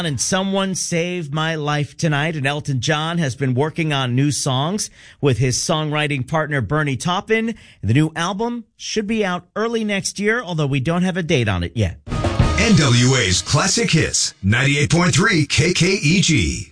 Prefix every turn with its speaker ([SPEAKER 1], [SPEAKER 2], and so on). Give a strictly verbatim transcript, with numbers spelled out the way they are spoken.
[SPEAKER 1] And Someone Saved My Life Tonight. And Elton John has been working on new songs with his songwriting partner Bernie Taupin. The new album should be out early next year, although we don't have a date on it yet.
[SPEAKER 2] N W A's Classic Hits, ninety-eight point three K K E G.